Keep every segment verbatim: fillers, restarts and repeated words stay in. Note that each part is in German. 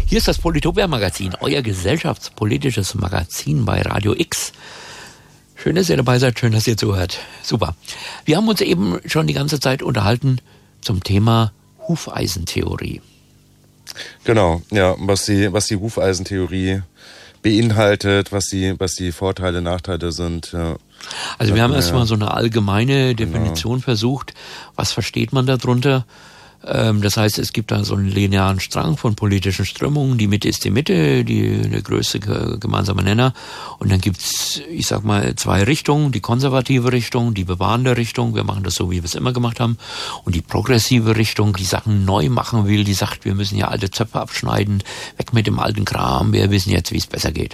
Hier ist das Politopia-Magazin, euer gesellschaftspolitisches Magazin bei Radio X. Schön, dass ihr dabei seid, schön, dass ihr zuhört. Super. Wir haben uns eben schon die ganze Zeit unterhalten zum Thema Hufeisentheorie. Genau, ja, was die, was die Hufeisentheorie beinhaltet, was die, was die Vorteile, Nachteile sind. Ja. Also wir haben erstmal so eine allgemeine Definition genau. versucht. Was versteht man darunter? Das heißt, es gibt da so einen linearen Strang von politischen Strömungen. Die Mitte ist die Mitte, die der größte gemeinsame Nenner. Und dann gibt's, ich sag mal, zwei Richtungen. Die konservative Richtung, die bewahrende Richtung. Wir machen das so, wie wir es immer gemacht haben. Und die progressive Richtung, die Sachen neu machen will, die sagt, wir müssen ja alte Zöpfe abschneiden, weg mit dem alten Kram. Wir wissen jetzt, wie es besser geht.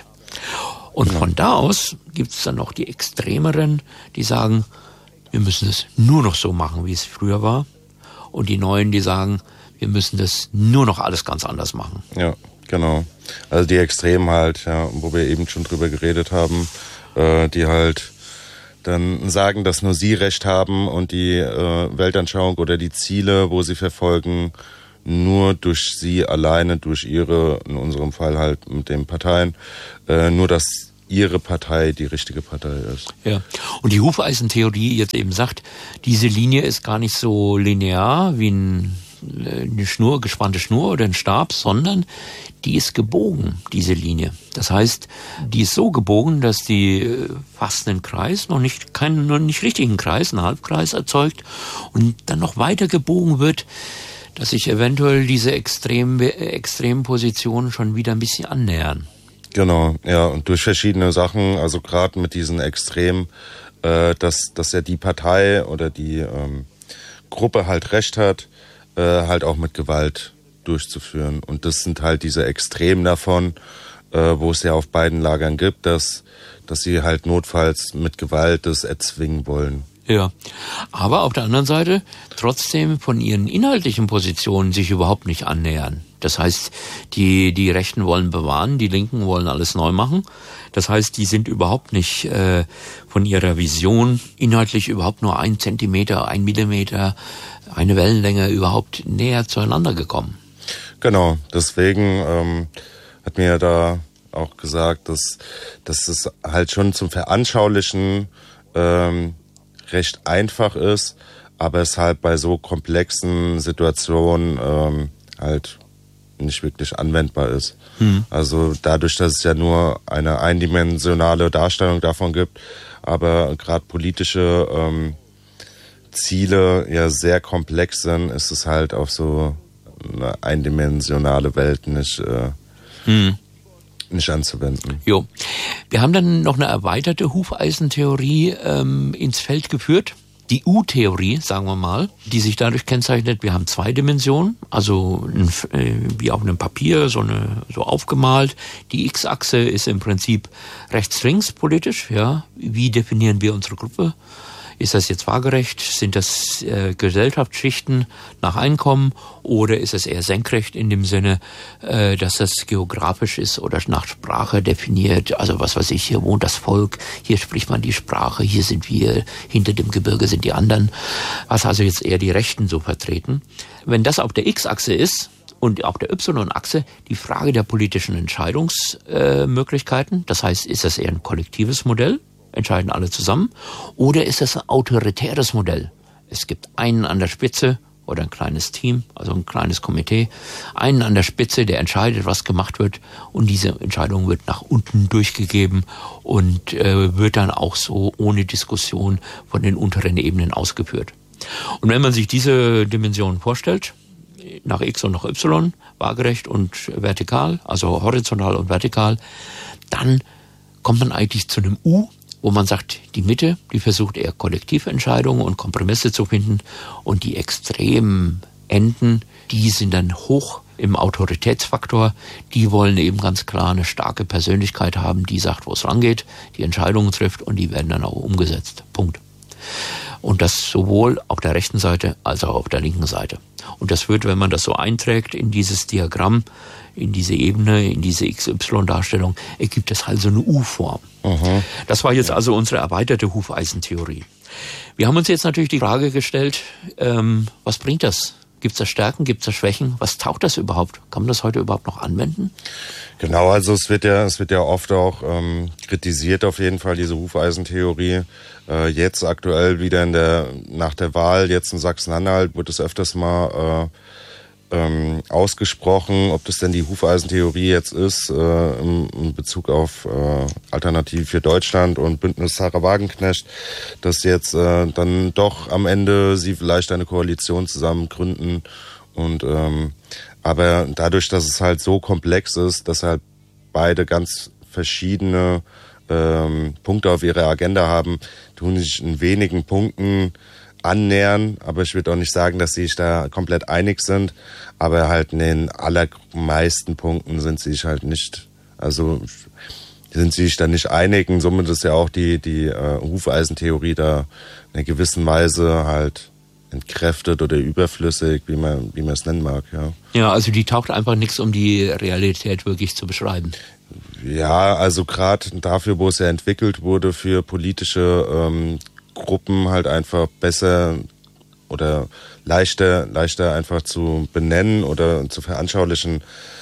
Und ja. von da aus gibt's dann noch die Extremeren, die sagen, wir müssen es nur noch so machen, wie es früher war. Und die Neuen, die sagen, wir müssen das nur noch alles ganz anders machen. Ja, genau. Also die Extremen halt, ja, wo wir eben schon drüber geredet haben, äh, die halt dann sagen, dass nur sie Recht haben und die äh, Weltanschauung oder die Ziele, wo sie verfolgen, nur durch sie alleine, durch ihre, in unserem Fall halt mit den Parteien, äh, nur dass ihre Partei die richtige Partei ist. Ja. Und die Hufeisentheorie jetzt eben sagt, diese Linie ist gar nicht so linear wie ein, eine Schnur, gespannte Schnur oder ein Stab, sondern die ist gebogen, diese Linie. Das heißt, die ist so gebogen, dass die fast einen Kreis, noch nicht keinen, noch nicht richtigen Kreis, einen Halbkreis erzeugt und dann noch weiter gebogen wird, dass sich eventuell diese extremen, extremen Positionen schon wieder ein bisschen annähern. Genau, ja, und durch verschiedene Sachen, also gerade mit diesen Extremen, äh, dass, dass ja die Partei oder die ähm, Gruppe halt Recht hat, äh, halt auch mit Gewalt durchzuführen. Und das sind halt diese Extremen davon, äh, wo es ja auf beiden Lagern gibt, dass, dass sie halt notfalls mit Gewalt das erzwingen wollen. Ja, aber auf der anderen Seite trotzdem von ihren inhaltlichen Positionen sich überhaupt nicht annähern. Das heißt, die die Rechten wollen bewahren, die Linken wollen alles neu machen. Das heißt, die sind überhaupt nicht äh, von ihrer Vision inhaltlich überhaupt nur ein Zentimeter, ein Millimeter, eine Wellenlänge überhaupt näher zueinander gekommen. Genau, deswegen ähm, hat mir da auch gesagt, dass, dass es halt schon zum Veranschaulichen ähm, recht einfach ist, aber es halt bei so komplexen Situationen ähm, halt nicht wirklich anwendbar ist. Hm. Also dadurch, dass es ja nur eine eindimensionale Darstellung davon gibt, aber gerade politische ähm, Ziele ja sehr komplex sind, ist es halt auf so eine eindimensionale Welt nicht äh, hm. nicht anzuwenden. Jo. Wir haben dann noch eine erweiterte Hufeisentheorie ähm, ins Feld geführt. Die U-Theorie, sagen wir mal, die sich dadurch kennzeichnet, wir haben zwei Dimensionen, also ein, äh, wie auf einem Papier, so eine so aufgemalt. Die X-Achse ist im Prinzip rechts-links politisch, ja. Wie definieren wir unsere Gruppe? Ist das jetzt waagerecht? Sind das äh, Gesellschaftsschichten nach Einkommen oder ist es eher senkrecht in dem Sinne, äh, dass das geografisch ist oder nach Sprache definiert? Also was weiß ich, hier wohnt das Volk, hier spricht man die Sprache, hier sind wir, hinter dem Gebirge sind die anderen. Was also jetzt eher die Rechten so vertreten. Wenn das auf der X-Achse ist und auf der Y-Achse die Frage der politischen Entscheidungsmöglichkeiten, das heißt, ist das eher ein kollektives Modell? Entscheiden alle zusammen? Oder ist das ein autoritäres Modell? Es gibt einen an der Spitze oder ein kleines Team, also ein kleines Komitee, einen an der Spitze, der entscheidet, was gemacht wird und diese Entscheidung wird nach unten durchgegeben und äh, wird dann auch so ohne Diskussion von den unteren Ebenen ausgeführt. Und wenn man sich diese Dimension vorstellt, nach X und nach Y, waagerecht und vertikal, also horizontal und vertikal, dann kommt man eigentlich zu einem U, wo man sagt, die Mitte, die versucht eher Kollektiventscheidungen und Kompromisse zu finden und die extremen Enden, die sind dann hoch im Autoritätsfaktor, die wollen eben ganz klar eine starke Persönlichkeit haben, die sagt, wo es rangeht, die Entscheidungen trifft und die werden dann auch umgesetzt. Punkt. Und das sowohl auf der rechten Seite als auch auf der linken Seite. Und das wird, wenn man das so einträgt in dieses Diagramm, in diese Ebene, in diese X Y-Darstellung, ergibt es halt so eine U-Form. Mhm. Das war jetzt also unsere erweiterte Hufeisentheorie. Wir haben uns jetzt natürlich die Frage gestellt, ähm, was bringt das Gibt es da Stärken, gibt es da Schwächen? Was taugt das überhaupt? Kann man das heute überhaupt noch anwenden? Genau, also es wird ja, es wird ja oft auch ähm, kritisiert auf jeden Fall, diese Hufeisentheorie. Äh, jetzt aktuell wieder in der, nach der Wahl, jetzt in Sachsen-Anhalt, wird es öfters mal äh, ähm, ausgesprochen, ob das denn die Hufeisentheorie jetzt ist, äh, im, in Bezug auf äh, Alternative für Deutschland und Bündnis Sarah Wagenknecht, dass jetzt äh, dann doch am Ende sie vielleicht eine Koalition zusammen gründen. Und ähm, aber dadurch, dass es halt so komplex ist, dass halt beide ganz verschiedene ähm, Punkte auf ihrer Agenda haben, tun sich in wenigen Punkten annähern, aber ich würde auch nicht sagen, dass sie sich da komplett einig sind, aber halt in den allermeisten Punkten sind sie sich halt nicht, also sind sie sich da nicht einig, und somit ist ja auch die, die äh, Hufeisentheorie da in einer gewissen Weise halt entkräftet oder überflüssig, wie man wie man es nennen mag, ja. Ja, also die taucht einfach nichts, um die Realität wirklich zu beschreiben. Ja, also gerade dafür, wo es ja entwickelt wurde, für politische ähm, Gruppen halt einfach besser oder leichter, leichter einfach zu benennen oder zu veranschaulichen,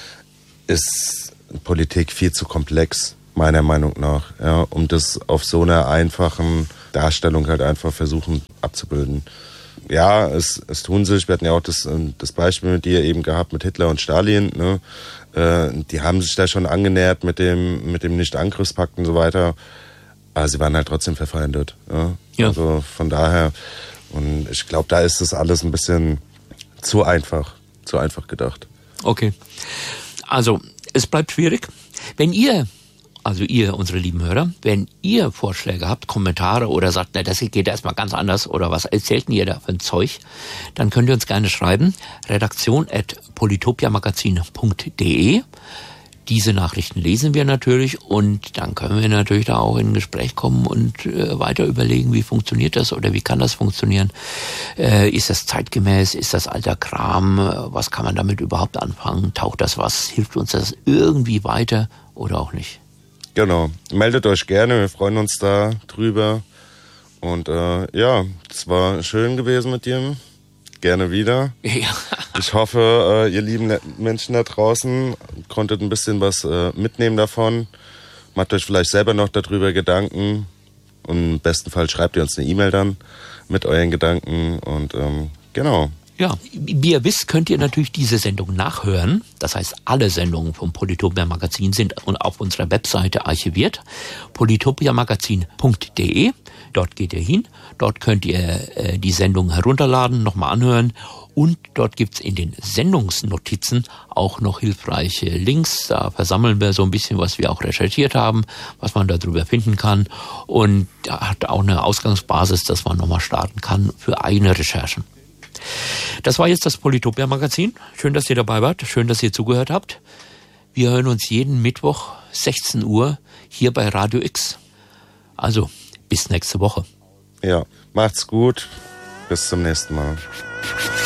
ist Politik viel zu komplex, meiner Meinung nach, ja, um das auf so einer einfachen Darstellung halt einfach versuchen abzubilden. Ja, es, es tun sich, wir hatten ja auch das, das Beispiel mit dir eben gehabt mit Hitler und Stalin, ne? Äh, die haben sich da schon angenähert mit dem, mit dem Nicht-Angriffspakt und so weiter. Aber sie waren halt trotzdem verfeindet. Ja? Ja. Also von daher, und ich glaube, da ist das alles ein bisschen zu einfach, zu einfach gedacht. Okay. Also, es bleibt schwierig. Wenn ihr, also ihr, unsere lieben Hörer, wenn ihr Vorschläge habt, Kommentare oder sagt, na, das geht erstmal ganz anders oder was erzählt ihr da für ein Zeug, dann könnt ihr uns gerne schreiben. Redaktion at polytopiamagazin punkt de. Diese Nachrichten lesen wir natürlich und dann können wir natürlich da auch in ein Gespräch kommen und äh, weiter überlegen, wie funktioniert das oder wie kann das funktionieren. Äh, ist das zeitgemäß? Ist das alter Kram? Was kann man damit überhaupt anfangen? Taucht das was? Hilft uns das irgendwie weiter oder auch nicht? Genau. Meldet euch gerne. Wir freuen uns da drüber. Und äh, ja, es war schön gewesen mit dir. Gerne wieder. Ja. Ich hoffe, ihr lieben Menschen da draußen konntet ein bisschen was mitnehmen davon. Macht euch vielleicht selber noch darüber Gedanken. Und im besten Fall schreibt ihr uns eine E-Mail dann mit euren Gedanken. Und ähm, genau. Ja, wie ihr wisst, könnt ihr natürlich diese Sendung nachhören. Das heißt, alle Sendungen vom Polytopia Magazin sind auf unserer Webseite archiviert. polytopiamagazin punkt de. Dort geht ihr hin. Dort könnt ihr äh, die Sendung herunterladen, nochmal anhören. Und dort gibt's in den Sendungsnotizen auch noch hilfreiche Links. Da versammeln wir so ein bisschen, was wir auch recherchiert haben, was man darüber finden kann. Und da hat auch eine Ausgangsbasis, dass man nochmal starten kann für eigene Recherchen. Das war jetzt das Polytopia Magazin. Schön, dass ihr dabei wart. Schön, dass ihr zugehört habt. Wir hören uns jeden Mittwoch sechzehn Uhr hier bei Radio X. Also, bis nächste Woche. Ja, macht's gut. Bis zum nächsten Mal.